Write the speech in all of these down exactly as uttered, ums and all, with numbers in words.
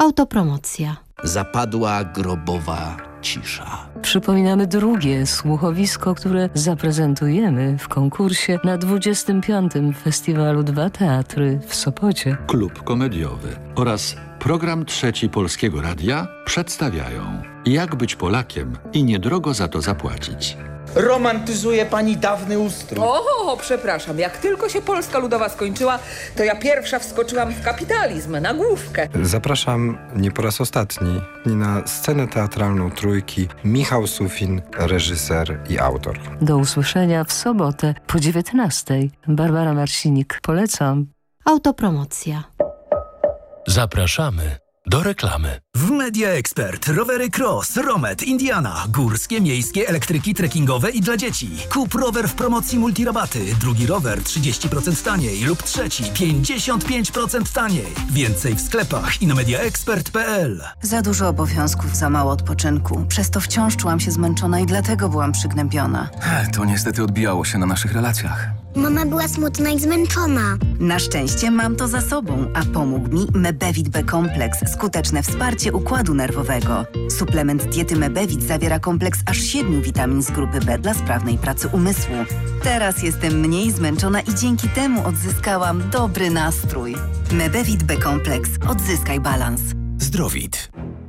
Autopromocja. Zapadła grobowa cisza. Przypominamy drugie słuchowisko, które zaprezentujemy w konkursie na dwudziestym piątym Festiwalu Dwa Teatry w Sopocie. Klub komediowy oraz program trzeci Polskiego Radia przedstawiają Jak być Polakiem i niedrogo za to zapłacić. Romantyzuje pani dawny ustrój. O, przepraszam, jak tylko się Polska Ludowa skończyła, to ja pierwsza wskoczyłam w kapitalizm, na główkę. Zapraszam nie po raz ostatni na scenę teatralną Trójki Michał Sufin, reżyser i autor. Do usłyszenia w sobotę po dziewiętnastej. Barbara Marsinik. Polecam. Autopromocja. Zapraszamy do reklamy. W Media Expert rowery Cross, Romet, Indiana, górskie, miejskie, elektryki, trekkingowe i dla dzieci. Kup rower w promocji multirabaty, drugi rower trzydzieści procent taniej lub trzeci pięćdziesiąt pięć procent taniej. Więcej w sklepach i na media expert kropka p l. Za dużo obowiązków, za mało odpoczynku. Przez to wciąż czułam się zmęczona i dlatego byłam przygnębiona. To niestety odbijało się na naszych relacjach. Mama była smutna i zmęczona. Na szczęście mam to za sobą, a pomógł mi Mebevit B Kompleks, skuteczne wsparcie układu nerwowego. Suplement diety Mebevit zawiera kompleks aż siedmiu witamin z grupy B dla sprawnej pracy umysłu. Teraz jestem mniej zmęczona i dzięki temu odzyskałam dobry nastrój. Mebevit B Kompleks. Odzyskaj balans. Zdrowit.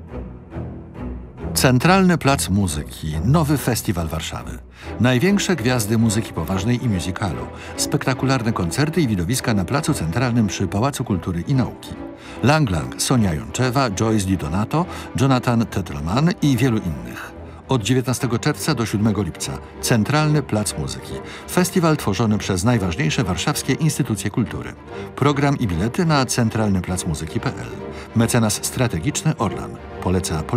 Centralny Plac Muzyki. Nowy festiwal Warszawy. Największe gwiazdy muzyki poważnej i musicalu. Spektakularne koncerty i widowiska na Placu Centralnym przy Pałacu Kultury i Nauki. Lang Lang, Sonia Jonczewa, Joyce Di Donato, Jonathan Tetelman i wielu innych. Od dziewiętnastego czerwca do siódmego lipca. Centralny Plac Muzyki. Festiwal tworzony przez najważniejsze warszawskie instytucje kultury. Program i bilety na centralny plac muzyki kropka p l. Mecenas strategiczny Orlan. Poleca